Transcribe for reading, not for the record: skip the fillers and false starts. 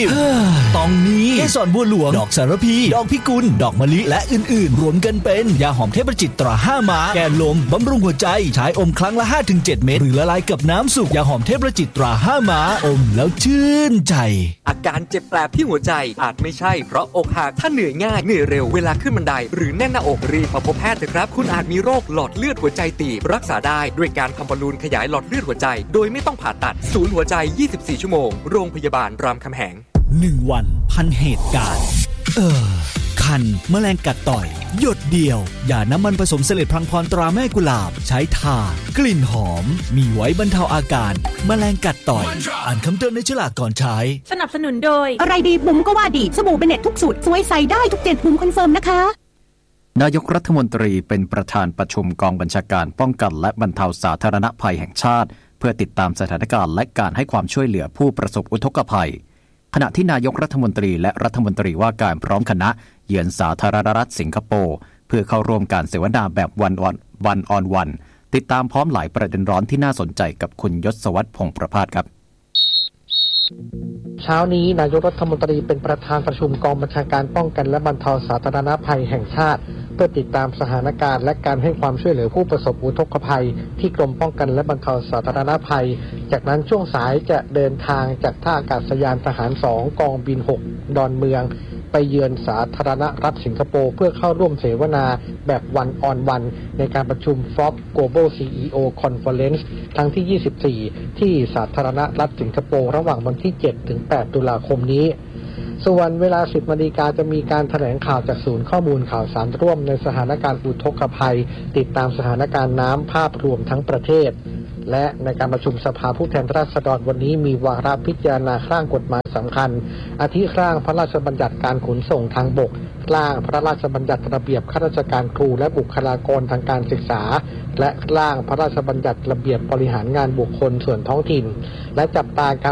บต้องมีเกสรบัวหลวงดอกสารพีดอกพิกุลดอกมะลิและอื่นๆรวมกันเป็นยาหอมเทพประจิตตรา5ม้าแก้ลมบำรุงหัวใจใช้อมครั้งละ 5-7 เม็ดหรือละลายกับน้ำสุกยาหอมเทพประจิตตรา5ม้าอมแล้วชื่นใจอาการเจ็บแปลบที่หัวใจอาจไม่ใช่เพราะอกหักถ้าเหนื่อยง่ายเหนื่อยเร็วเวลาขึ้นบันไดหรือแน่นหน้าอกรีบมาพบแพทย์เถอะครับคุณอาจมีโรคหลอดเลือดหัวใจตีบรักษาได้ด้วยการทำบอลลูนขยายหลอดเลือดหัวใจโดยไม่ต้องผ่าตัดศูนย์หัวใจ24ชั่วโมงโรงพยาบาลรามคำแหง 1 วันพันเหตุการณ์คันแมลงกัดต่อยหยดเดียวยาน้ำมันผสมเสลดพลังพรตราแม่กุหลาบใช้ทากลิ่นหอมมีไว้บรรเทาอาการแมลงกัดต่อยอ่านคำเตือนในฉลากก่อนใช้สนับสนุนโดยอะไรดีบุ๋มก็ว่าดีสบู่เบเน็ตทุกสูตรสวยใส่ได้ทุกเจ็ดบุ๋มคอนเฟิร์มนะคะนายกรัฐมนตรีเป็นประธานประชุมกองบัญชาการป้องกันและบรรเทาสาธารณภัยแห่งชาติเพื่อติดตามสถานการณ์และการให้ความช่วยเหลือผู้ประสบอุทกภัยขณะที่นายกรัฐมนตรีและรัฐมนตรีว่าการพร้อมคณะเยือนสาธารณรัฐสิงคโปร์เพื่อเข้าร่วมการเสวนาแบบวันออนวันติดตามพร้อมหลายประเด็นร้อนที่น่าสนใจกับคุณยศวัฒน์พงษ์ประภาสครับเช้านี้นายกรัฐมนตรีเป็นประธานประชุมกองบัญชาการป้องกันและบรรเทาสาธารณภัยแห่งชาติเพื่อติดตามสถานการณ์และการให้ความช่วยเหลือผู้ประสบอุทกภัยที่กรมป้องกันและบรรเทาสาธารณภัยจากนั้นช่วงสายจะเดินทางจากท่าอากาศยานทหาร2กองบิน6ดอนเมืองไปเยือนสาธารณรัฐสิงคโปร์เพื่อเข้าร่วมเสวนาแบบวันออนวันในการประชุม FOB Global CEO Conference ครั้งที่ 24 ที่สาธารณรัฐสิงคโปร์ระหว่างวันที่ 7-8 ตุลาคมนี้ส่วนเวลา 10 นาฬิกาจะมีการแถลงข่าวจากศูนย์ข้อมูลข่าวสารร่วมในสถานการณ์อุทกภัยติดตามสถานการณ์น้ำภาพรวมทั้งประเทศและในการประชุมสภาผู้แทนราษฎรวันนี้มีวาระพิจารณาร่างกฎหมายสำคัญอาทิร่างพระราชบัญญัติการขนส่งทางบกร่างพระราชบัญญัติระเบียบข้าราชการครูและบุคลากรทางการศึกษาและร่างพระราชบัญญัติระเบียบบริหารงานบุคคลส่วนท้องถิ่นและจับตาการ